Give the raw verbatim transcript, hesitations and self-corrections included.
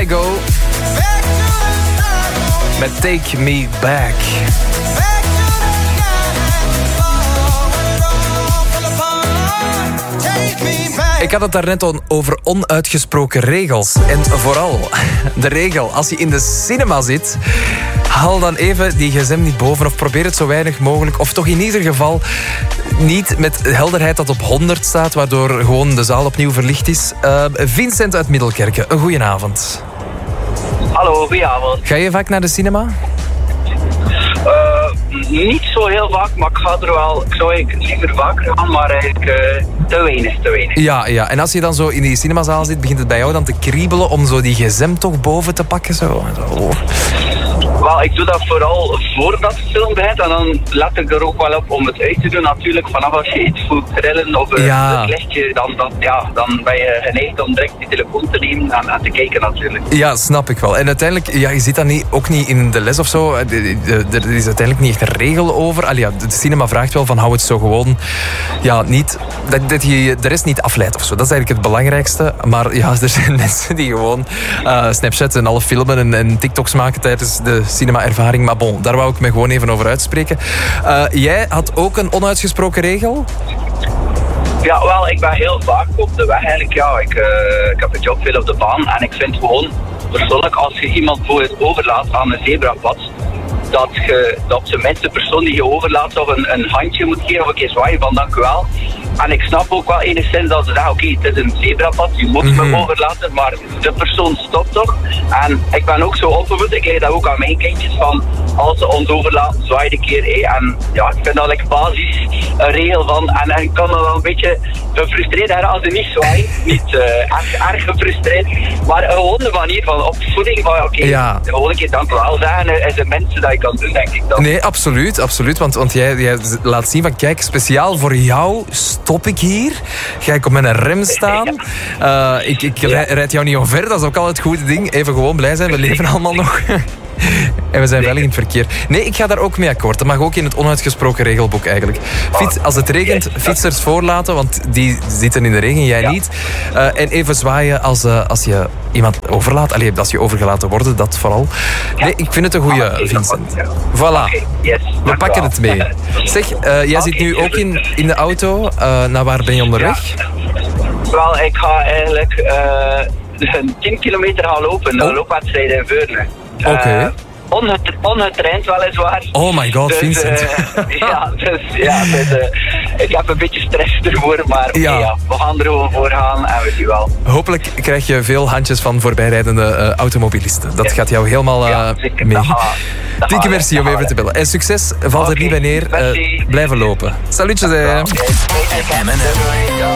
Kygo met Take Me Back. Ik had het daarnet al over onuitgesproken regels. En vooral de regel, als je in de cinema zit, haal dan even die gsm niet boven of probeer het zo weinig mogelijk. Of toch in ieder geval niet met helderheid dat op honderd staat, waardoor gewoon de zaal opnieuw verlicht is. Uh, Vincent uit Middelkerke, een goedenavond. Hallo, goedenavond. Ga je vaak naar de cinema? Uh, niet zo heel vaak, maar ik ga er wel, ik zou eigenlijk liever vaker gaan, maar eigenlijk uh, te weinig, te weinig. Ja, ja, en als je dan zo in die cinemazaal zit, begint het bij jou dan te kriebelen om zo die gsm toch boven te pakken? Zo. Zo. Wel, ik doe dat vooral voordat de film begint en dan let ik er ook wel op om het uit te doen natuurlijk. Vanaf als je iets voelt trillen of uh, ja. het lichtje, dan, dan, ja, dan ben je geneigd om direct die telefoon te nemen en, en te kijken natuurlijk. Ja, snap ik wel. En uiteindelijk, ja, je zit dan niet, ook niet in de les of zo. Er is uiteindelijk niet echt een regel over. Allee, ja, de cinema vraagt wel van hou het zo gewoon, ja, niet, dat, dat je de rest niet afleidt of zo. Dat is eigenlijk het belangrijkste. Maar ja, er zijn mensen die gewoon uh, Snapchats en alle filmen en, en TikToks maken tijdens de cinema-ervaring. Maar bon, daar wou ik me gewoon even over uitspreken. Uh, jij had ook een onuitgesproken regel? Ja, wel, ik ben heel vaak op de weg eigenlijk. Ja, ik, uh, ik heb een job veel op de baan en ik vind gewoon persoonlijk als je iemand bijvoorbeeld overlaat aan een zebrapad, dat je dat op zijn minst de persoon die je overlaat toch een, een handje moet geven of een keer zwaaien van dank u wel. En ik snap ook wel enigszins dat ze zeggen, oké, okay, het is een zebrapad, je moet mm-hmm. me overlaten, maar de persoon stopt toch. En ik ben ook zo opgevoed, ik leer dat ook aan mijn kindjes van, als ze ons overlaten, zwaai de keer. Hey. En ja, ik vind dat like basis een regel van, en, en ik kan dan wel een beetje gefrustreerd zijn als ze niet zwaaien, niet uh, erg, erg gefrustreerd, maar een gewone manier van opvoeding, van oké, okay, ja. gewoon een keer dank u wel zeggen, is de mensen dat je kan doen, denk ik dan. Nee, absoluut, absoluut, want, want jij, jij laat zien van, kijk, speciaal voor jou stop ik hier, ga ik op mijn rem staan, uh, ik, ik ja. rijd jou niet omver, dat is ook al het goede ding, even gewoon blij zijn, we leven allemaal nog. En we zijn veilig in het verkeer. Nee, ik ga daar ook mee akkoord. Dat mag ook in het onuitgesproken regelboek eigenlijk. Fiets, als het regent, fietsers voorlaten, want die zitten in de regen, jij ja. niet. Uh, en even zwaaien als, uh, als je iemand overlaat. Allee, als je overgelaten wordt, dat vooral. Nee, ja. ik vind het een goeie, ah, okay, Vincent. Ja. Voilà. Okay, yes, we pakken het mee. Zeg, uh, jij okay, zit nu ook in, in de auto. Uh, naar waar ben je onderweg? Ja. Wel, ik ga eigenlijk uh, tien kilometer gaan lopen. Een oh. loopwedstrijd in Veurne. Oké. Okay. Uh, onget- ongetraind weliswaar. Oh my god, dus, Vincent. Uh, ja, dus, ja dus, uh, ik heb een beetje stress ervoor, maar okay, ja. Ja, we gaan er gewoon voor gaan en we zien wel. Hopelijk krijg je veel handjes van voorbijrijdende uh, automobilisten. Dat ja. gaat jou helemaal uh, ja, mee. Dikke merci om even te bellen. En succes, valt okay. er niet bij neer. Uh, blijven lopen. Salutjes. Ja, okay.